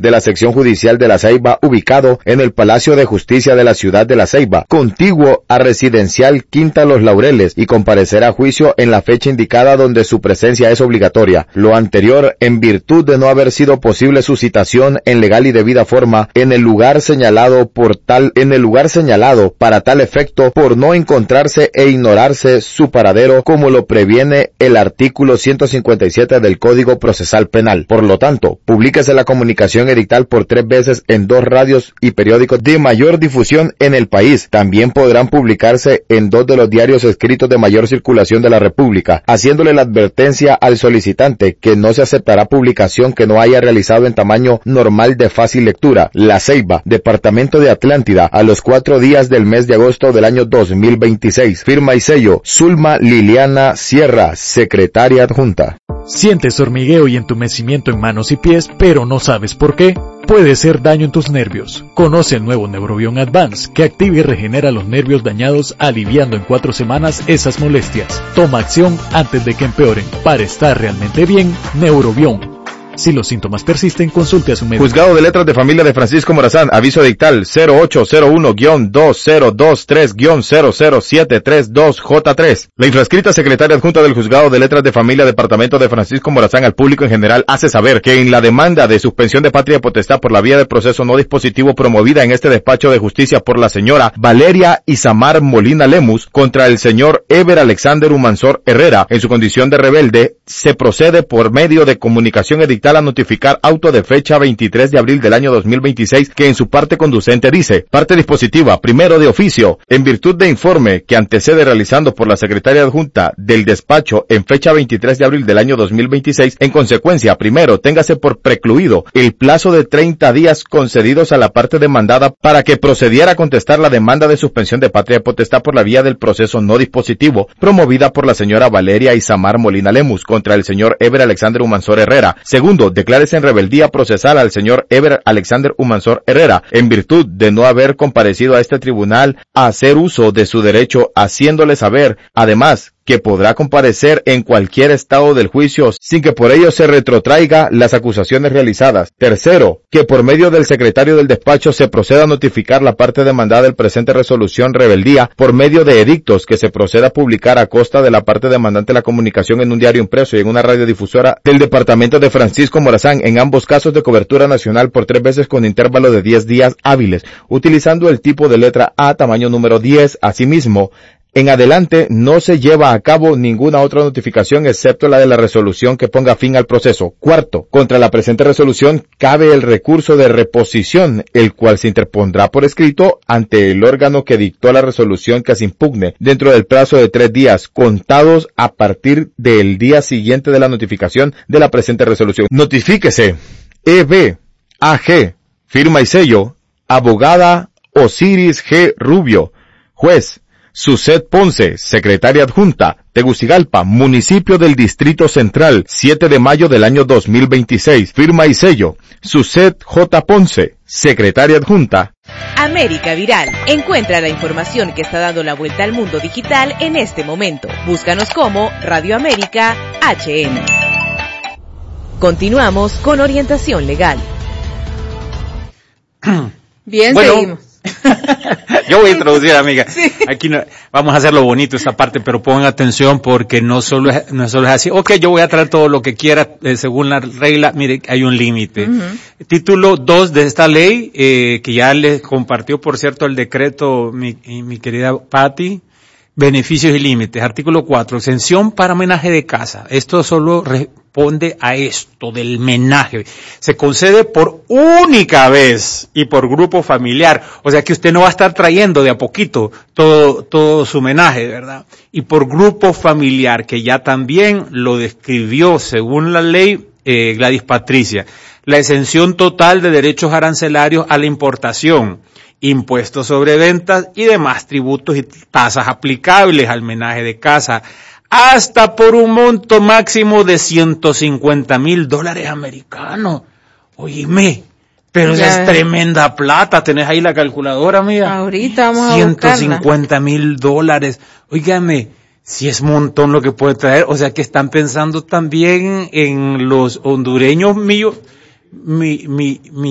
de la sección judicial de La Ceiba, ubicado en el Palacio de Justicia de la ciudad de La Ceiba, contiguo a Residencial Quinta Los Laureles, y comparecerá a juicio en la fecha indicada donde su presencia es obligatoria. Lo anterior en virtud de no haber sido posible su citación en legal y debida forma en el lugar señalado para tal efecto, por no encontrarse e ignorarse su paradero, como lo previene el artículo 157 del Código Procesal Penal. Por lo tanto, publíquese la comunicación edictal por 3 veces en 2 radios y periódicos de mayor difusión en el país. También podrán publicarse en 2 de los diarios escritos de mayor circulación de la República, haciéndole la advertencia al solicitante que no se aceptará publicación que no haya realizado en tamaño normal de fácil lectura. La Ceiba, Departamento de Atlántida, a los 4 días del mes de agosto del año 2026. Firma y sello, Zulma Liliana Sierra, Secretaria Adjunta. ¿Sientes hormigueo y entumecimiento en manos y pies, pero no sabes por qué? Puede ser daño en tus nervios. Conoce el nuevo Neurobion Advance, que activa y regenera los nervios dañados, aliviando en 4 semanas esas molestias. Toma acción antes de que empeoren. Para estar realmente bien, Neurobion. Si los síntomas persisten, consulte a su médico. Juzgado de Letras de Familia de Francisco Morazán, aviso dictal 0801-2023-00732J3. La infrascrita secretaria adjunta del Juzgado de Letras de Familia Departamento de Francisco Morazán al público en general hace saber que en la demanda de suspensión de patria potestad por la vía del proceso no dispositivo promovida en este despacho de justicia por la señora Valeria Isamar Molina Lemus contra el señor Eber Alexander Humansor Herrera en su condición de rebelde, se procede por medio de comunicación edictal a notificar auto de fecha 23 de abril del año 2026 que en su parte conducente dice: parte dispositiva, primero de oficio, en virtud de informe que antecede realizando por la secretaria adjunta del despacho en fecha 23 de abril del año 2026, en consecuencia, primero, téngase por precluido el plazo de 30 días concedidos a la parte demandada para que procediera a contestar la demanda de suspensión de patria potestad por la vía del proceso no dispositivo promovida por la señora Valeria Isamar Molina Lemus contra el señor Eber Alexander Humansor Herrera. Segundo, declárese en rebeldía procesal al señor Eber Alexander Humansor Herrera, en virtud de no haber comparecido a este tribunal a hacer uso de su derecho, haciéndole saber, además, que podrá comparecer en cualquier estado del juicio sin que por ello se retrotraiga las acusaciones realizadas. Tercero, que por medio del secretario del despacho se proceda a notificar la parte demandada del presente resolución rebeldía por medio de edictos que se proceda a publicar a costa de la parte demandante la comunicación en un diario impreso y en una radiodifusora del departamento de Francisco Morazán, en ambos casos de cobertura nacional por 3 veces con intervalo de 10 días hábiles, utilizando el tipo de letra A tamaño número 10. Asimismo, en adelante no se lleva a cabo ninguna otra notificación excepto la de la resolución que ponga fin al proceso. Cuarto, contra la presente resolución cabe el recurso de reposición, el cual se interpondrá por escrito ante el órgano que dictó la resolución que se impugne dentro del plazo de 3 días contados a partir del día siguiente de la notificación de la presente resolución. Notifíquese. E.B. A.G. Firma y sello, abogada Osiris G. Rubio. Juez Suset Ponce, secretaria adjunta, Tegucigalpa, municipio del Distrito Central, 7 de mayo del año 2026. Firma y sello, Suset J. Ponce, secretaria adjunta. América Viral. Encuentra la información que está dando la vuelta al mundo digital en este momento. Búscanos como Radio América HN. Continuamos con orientación legal. Bien, bueno, seguimos. Yo voy a introducir, amiga. Sí. Aquí no, vamos a hacerlo bonito esta parte, pero pongan atención porque no solo es así. Ok, yo voy a traer todo lo que quiera según la regla. Mire, hay un límite. Uh-huh. Título 2 de esta ley, que ya les compartió, por cierto, el decreto mi querida Patti. Beneficios y límites. Artículo 4. Exención para menaje de casa. Esto solo responde a esto del menaje. Se concede por única vez y por grupo familiar. O sea que usted no va a estar trayendo de a poquito todo su menaje, ¿verdad? Y por grupo familiar, que ya también lo describió según la ley Gladys Patricia. La exención total de derechos arancelarios a la importación, impuestos sobre ventas y demás tributos y tasas aplicables al menaje de casa, hasta por un monto máximo de $150,000 americanos. Óyeme, pero esa es tremenda plata. ¿Tenés ahí la calculadora, amiga? Ahorita vamos a buscarla. $150,000. Óigame, si es montón lo que puede traer. O sea que están pensando también en los hondureños míos. Mi